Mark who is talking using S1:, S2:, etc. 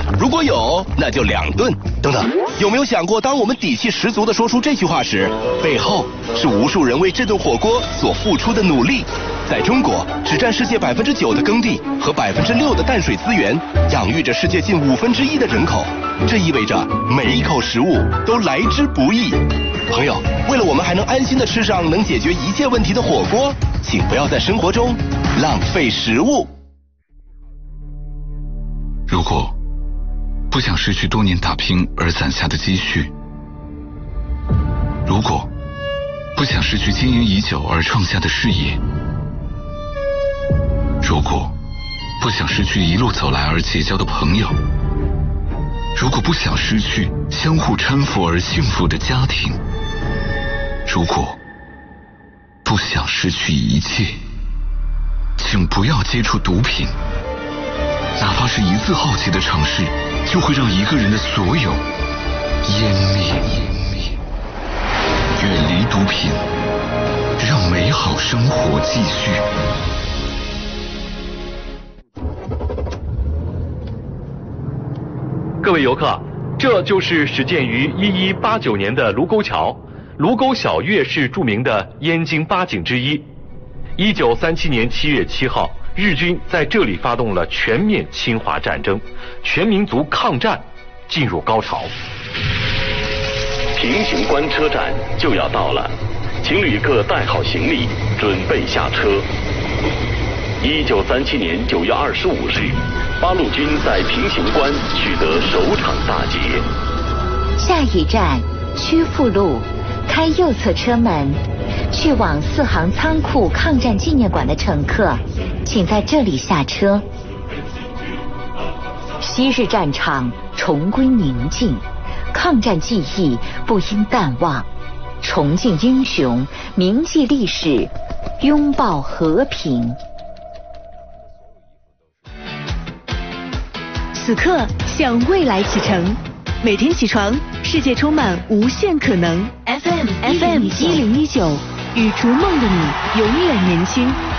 S1: 如果有，那就2顿。等等，有没有想过，当我们底气十足地说出这句话时，背后是无数人为这顿火锅所付出的努力？在中国，只占世界9%的耕地和6%的淡水资源，养育着世界近1/5的人口。这意味着每一口食物都来之不易。朋友，为了我们还能安心地吃上能解决一切问题的火锅，请不要在生活中浪费食物。
S2: 如果不想失去多年打拼而攒下的积蓄，如果不想失去经营已久而创下的事业，如果不想失去一路走来而结交的朋友，如果不想失去相互搀扶而幸福的家庭，如果不想失去一切，请不要接触毒品。哪怕是一次好奇的尝试，就会让一个人的所有湮灭。远离毒品，让美好生活继续。
S3: 各位游客，这就是始建于1189年的卢沟桥。卢沟晓月是著名的燕京8景之一。1937年7月7号，日军在这里发动了全面侵华战争，全民族抗战进入高潮。
S4: 平型关车站就要到了，请旅客带好行李，准备下车。1937年9月25日，八路军在平型关取得首场大捷。
S5: 下一站曲阜路，开右侧车门，去往4行仓库抗战纪念馆的乘客，请在这里下车。昔日战场重归宁静，抗战记忆不应淡忘，重敬英雄，铭记历史，拥抱和平。
S6: 此刻向未来启程，每天起床，世界充满无限可能。FM 1019，与逐梦的你永远年轻。